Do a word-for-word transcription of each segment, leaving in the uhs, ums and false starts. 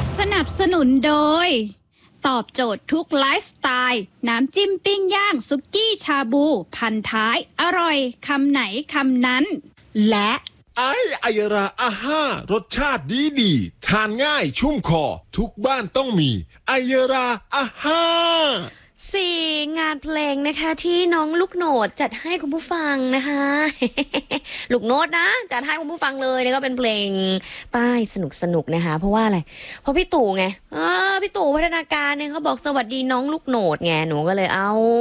สนับสนุนโดยตอบโจทย์ทุกไลฟ์สไตล์น้ำจิ้มปิ้งย่างซุกี้ชาบูพันท้ายอร่อยคำไหนคำนั้นและไอไอยราอาห้ารสชาติดีดีทานง่ายชุ่มคอทุกบ้านต้องมีไอยราอาห้าสี่งานเพลงนะคะที่น้องลูกโหนดจัดให้คุณผู้ฟังนะคะ ลูกโนดนะจัดให้คุณผู้ฟังเลยนี่ก็เป็นเพลงใต้สนุกสนุกนะคะเพราะว่าอะไรเพราะพี่ตู่ไงเออพี่ตู่พัฒนาการเนี่ยเขาบอกสวัสดีน้องลูกโหนดไงหนูก็เลยเอา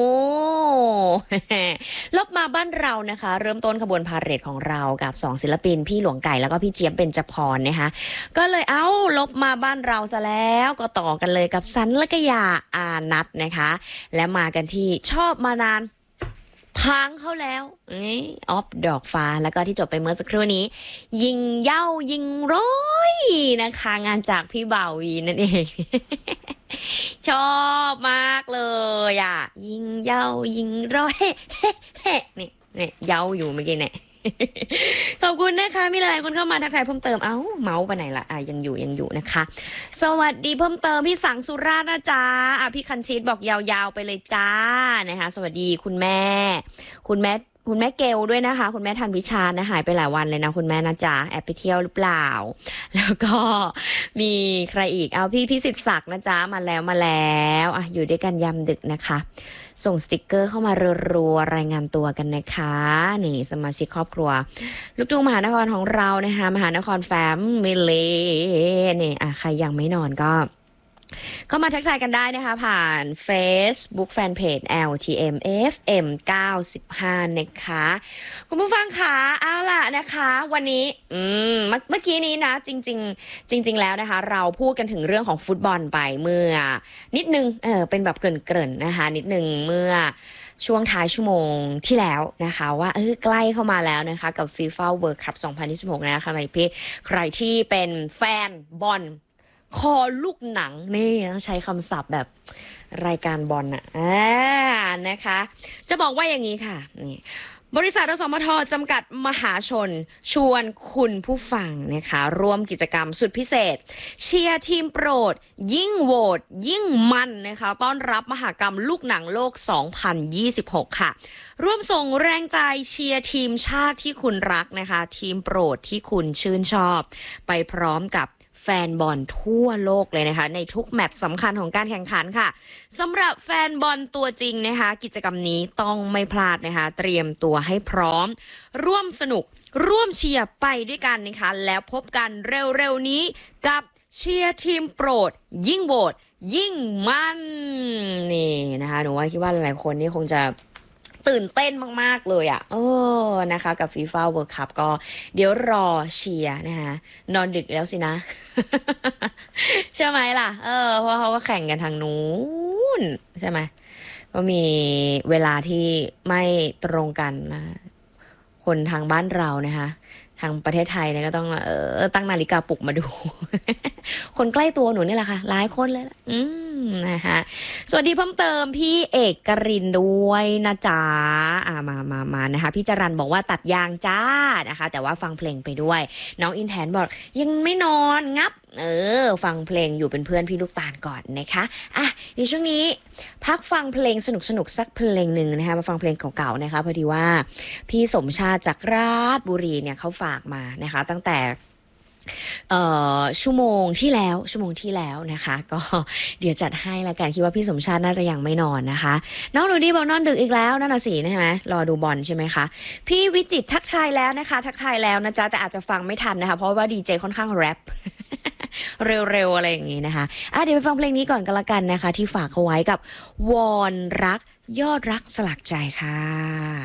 ลบมาบ้านเรานะคะเริ่มต้นขบวนพาเหรดของเรากับสองศิลปินพี่หลวงไก่แล้วก็พี่เจี๊ยบเบญจพรนะคะก็เลยเอาลบมาบ้านเราซะแล้วก็ต่อกันเลยกับสันและกยาอานัทนะคะและมากันที่ชอบมานานพังเข้าแล้วเอ้ยออฟดอกฟ้าแล้วก็ที่จบไปเมื่อสักครู่นี้ยิงเย้ายิงร้อยนะคะงานจากพี่บ่าววีนั่นเอง ชอบมากเลยอ่ะยิงเย้ายิงร้อยนี่นี่เย้าอยู่เมื่อกี้เนี่ยขอบคุณนะคะมีหลายคนเข้ามาทักทายเพิ่มเติมเอ้าเมาส์ไปไหนละอ่ะยังอยู่ยังอยู่นะคะสวัสดีเพิ่มเติมพี่สังสุราษฎร์นะจ๊ะอ่ะพี่คันชิตบอกยาวๆไปเลยจ้านะคะสวัสดีคุณแม่คุณแม่คุณแม่เกลด้วยนะคะคุณแม่ทันพิชานะหายไปหลายวันเลยนะคุณแม่นะจ๊ะแอบไปเที่ยวหรือเปล่าแล้วก็มีใครอีกเอาพี่พิสิทธิ์ศักดิ์นะจ๊ะมาแล้วมาแล้วอ่ะอยู่ด้วยกันยามดึกนะคะส่งสติกเกอร์เข้ามารัวๆรายงานตัวกันนะคะนี่สมาชิกครอบครัวลูกทุ่งมหานครของเรานะคะมหานครแฟมมิเลนี่อ่ะใครยังไม่นอนก็เข้ามาทักทายกันได้นะคะผ่าน Facebook Fanpage แอล ที เอ็ม เอฟ เอ็ม เก้าสิบห้านะคะคุณผู้ฟังคะเอาล่ะนะคะวันนี้อืมเมื่อกี้นี้นะจริงๆจริงๆแล้วนะคะเราพูดกันถึงเรื่องของฟุตบอลไปเมื่อนิดนึงเออเป็นแบบเกริ่นๆนะคะนิดนึงเมื่อช่วงท้ายชั่วโมงที่แล้วนะคะว่าเออใกล้เข้ามาแล้วนะคะกับ FIFA World Cup สองพันยี่สิบหกนะคะใครพี่ใครที่เป็นแฟนบอลคอลูกหนังนี่ต้องใช้คำศัพท์แบบรายการบอลน่ะอ่านะคะจะบอกว่าอย่างนี้ค่ะนี่บริษัทอสมทจำกัดมหาชนชวนคุณผู้ฟังนะคะร่วมกิจกรรมสุดพิเศษเชียร์ทีมโปรดยิ่งโหวตยิ่งมันนะคะต้อนรับมหกรรมลูกหนังโลกสองพันยี่สิบหกค่ะร่วมส่งแรงใจเชียร์ทีมชาติที่คุณรักนะคะทีมโปรดที่คุณชื่นชอบไปพร้อมกับแฟนบอลทั่วโลกเลยนะคะในทุกแมตช์สำคัญของการแข่งขันค่ะสำหรับแฟนบอลตัวจริงนะคะกิจกรรมนี้ต้องไม่พลาดนะคะเตรียมตัวให้พร้อมร่วมสนุกร่วมเชียร์ไปด้วยกันนะคะแล้วพบกันเร็วๆนี้กับเชียร์ทีมโปรดยิ่งโหวตยิ่งมันนี่นะคะหนูว่าคิดว่าหลายๆคนนี่คงจะตื่นเต้นมากๆเลยอ่ะเออนะคะกับ FIFA World Cup ก็เดี๋ยวรอเชียร์นะคะนอนดึกแล้วสินะ ใช่ไหมล่ะเออเพราะเขาก็แข่งกันทางนู้นใช่ไหมก็มีเวลาที่ไม่ตรงกันนะคนทางบ้านเรานะคะทางประเทศไทยเนี่ยก็ต้องเออตั้งนาฬิกาปลุกมาดู คนใกล้ตัวหนูนี่แหละค่ะหลายคนเลยล่ะอืมนะคะสวัสดีเพิ่มเติมพี่เอกกรินด้วยนะจ๊ะอ่ามามามานะคะพี่จรันบอกว่าตัดยางจ้านะคะแต่ว่าฟังเพลงไปด้วยน้องอินแทนบอกยังไม่นอนงับเออฟังเพลงอยู่เป็นเพื่อนพี่ลูกตาลก่อนนะคะอ่ะในช่วงนี้พักฟังเพลงสนุกสนุกสักเพลงหนึ่งนะคะมาฟังเพลงเก่าๆนะคะพอดีว่าพี่สมชาติจากราชบุรีเนี่ยเขาฝากมานะคะตั้งแต่เอ่อชั่วโมงที่แล้วชั่วโมงที่แล้วนะคะก็เดี๋ยวจัดให้ละกันคิดว่าพี่สมชาติน่าจะยังไม่นอนนะคะน้องหนูดีบอกนอนดึกอีกแล้วนั่นน่ะสิใช่ไหมรอดูบอลใช่ไหมคะพี่วิจิตรทักทายแล้วนะคะทักทายแล้วนะจ๊ะแต่อาจจะฟังไม่ทันนะคะเพราะว่าดีเจค่อนข้างแรป เร็วๆอะไรอย่างงี้นะคะอ่ะเดี๋ยวไปฟังเพลงนี้ก่อนกันละกันนะคะที่ฝากเขาไว้กับวอนรักยอดรักสลักใจค่ะ